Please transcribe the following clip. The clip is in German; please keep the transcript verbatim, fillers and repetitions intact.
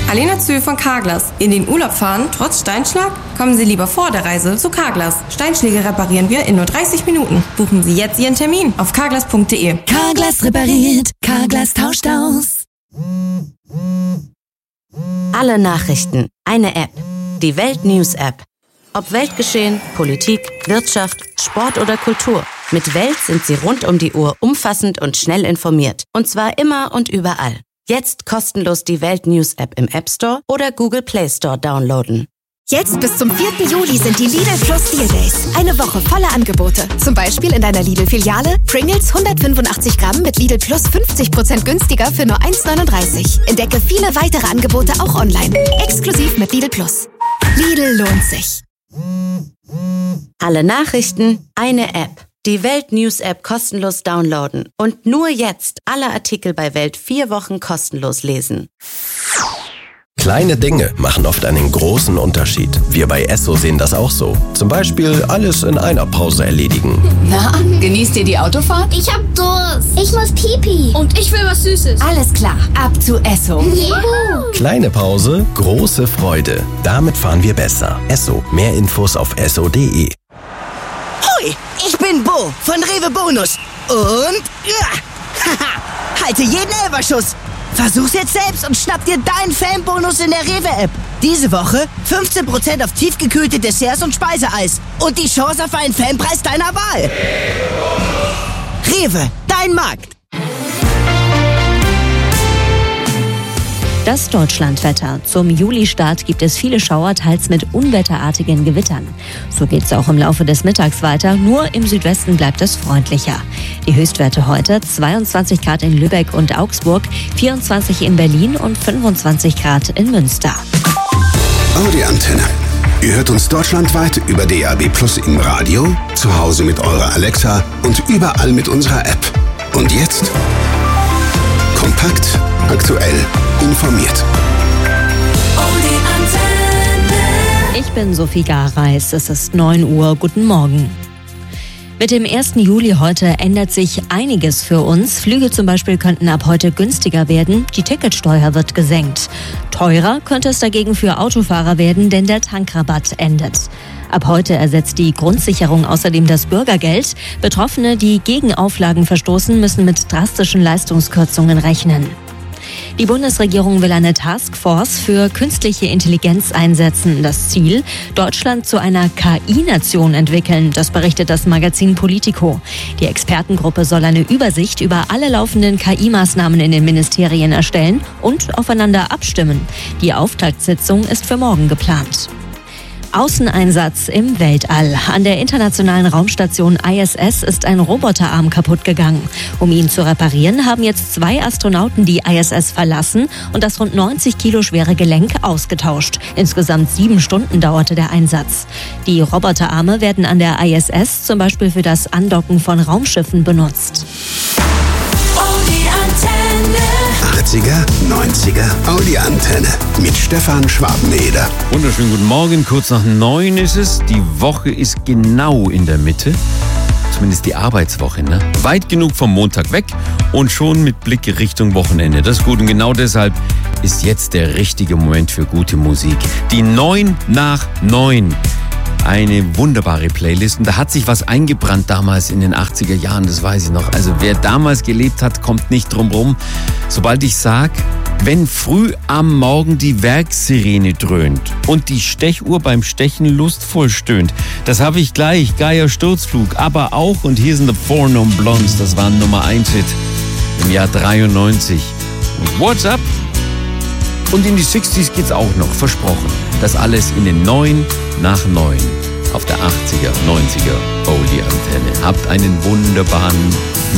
Alena Zühl von Carglass. In den Urlaub fahren, trotz Steinschlag? Kommen Sie lieber vor der Reise zu Carglass. Steinschläge reparieren wir in nur dreißig Minuten. Buchen Sie jetzt Ihren Termin auf carglass punkt de. Carglass repariert, Carglass tauscht aus. Alle Nachrichten, eine App. Die Welt News App. Ob Weltgeschehen, Politik, Wirtschaft, Sport oder Kultur. Mit Welt sind Sie rund um die Uhr umfassend und schnell informiert. Und zwar immer und überall. Jetzt kostenlos die Welt News App im App Store oder Google Play Store downloaden. Jetzt bis zum vierten Juli sind die Lidl Plus Deal Days. Eine Woche voller Angebote. Zum Beispiel in deiner Lidl-Filiale Pringles hundertfünfundachtzig Gramm mit Lidl Plus fünfzig Prozent günstiger für nur eins neununddreißig. Entdecke viele weitere Angebote auch online. Exklusiv mit Lidl Plus. Lidl lohnt sich. Alle Nachrichten, eine App. Die Welt News App kostenlos downloaden. Und nur jetzt alle Artikel bei Welt vier Wochen kostenlos lesen. Kleine Dinge machen oft einen großen Unterschied. Wir bei Esso sehen das auch so. Zum Beispiel alles in einer Pause erledigen. Na, genießt ihr die Autofahrt? Ich hab Durst. Ich muss Pipi. Und ich will was Süßes. Alles klar, ab zu Esso. Juhu. Kleine Pause, große Freude. Damit fahren wir besser. Esso. Mehr Infos auf esso punkt de. Hoi, ich bin Bo von Rewe Bonus. Und ja, haha, halte jeden Elberschuss. Versuch's jetzt selbst und schnapp dir deinen Fanbonus in der Rewe-App. Diese Woche fünfzehn Prozent auf tiefgekühlte Desserts und Speiseeis. Und die Chance auf einen Fanpreis deiner Wahl. Rewe, dein Markt. Das Deutschlandwetter. Zum Julistart gibt es viele Schauer, teils mit unwetterartigen Gewittern. So geht es auch im Laufe des Mittags weiter, nur im Südwesten bleibt es freundlicher. Die Höchstwerte heute zweiundzwanzig Grad in Lübeck und Augsburg, vierundzwanzig in Berlin und fünfundzwanzig Grad in Münster. Audi Antenne. Ihr hört uns deutschlandweit über D A B Plus im Radio, zu Hause mit eurer Alexa und überall mit unserer App. Und jetzt kompakt, aktuell, informiert. Ich bin Sophie Gareis, es ist neun Uhr, guten Morgen. Mit dem ersten Juli heute ändert sich einiges für uns. Flüge zum Beispiel könnten ab heute günstiger werden, die Ticketsteuer wird gesenkt. Teurer könnte es dagegen für Autofahrer werden, denn der Tankrabatt endet. Ab heute ersetzt die Grundsicherung außerdem das Bürgergeld. Betroffene, die gegen Auflagen verstoßen, müssen mit drastischen Leistungskürzungen rechnen. Die Bundesregierung will eine Taskforce für künstliche Intelligenz einsetzen. Das Ziel, Deutschland zu einer K I-Nation entwickeln, das berichtet das Magazin Politico. Die Expertengruppe soll eine Übersicht über alle laufenden K I-Maßnahmen in den Ministerien erstellen und aufeinander abstimmen. Die Auftaktsitzung ist für morgen geplant. Außeneinsatz im Weltall. An der internationalen Raumstation I S S ist ein Roboterarm kaputt gegangen. Um ihn zu reparieren, haben jetzt zwei Astronauten die I S S verlassen und das rund neunzig Kilo schwere Gelenk ausgetauscht. Insgesamt sieben Stunden dauerte der Einsatz. Die Roboterarme werden an der I S S zum Beispiel für das Andocken von Raumschiffen benutzt. achtziger, neunziger Audi Antenne mit Stefan Schwabeneder. Wunderschönen guten Morgen, kurz nach neun ist es. Die Woche ist genau in der Mitte. Zumindest die Arbeitswoche, ne? Weit genug vom Montag weg und schon mit Blick Richtung Wochenende. Das ist gut und genau deshalb ist jetzt der richtige Moment für gute Musik. Die neun nach neun. Eine wunderbare Playlist und da hat sich was eingebrannt damals in den achtziger Jahren, das weiß ich noch. Also wer damals gelebt hat, kommt nicht drum rum. Sobald ich sag, wenn früh am Morgen die Werkssirene dröhnt und die Stechuhr beim Stechen lustvoll stöhnt, das habe ich gleich, Geier Sturzflug, aber auch, und hier sind die Four Non Blondes, das war ein Nummer eins Hit im Jahr dreiundneunzig. Und What's Up? Und in die sechziger geht's auch noch, versprochen. Das alles in den neun nach neun auf der achtziger, neunziger Oldie Antenne. Habt einen wunderbaren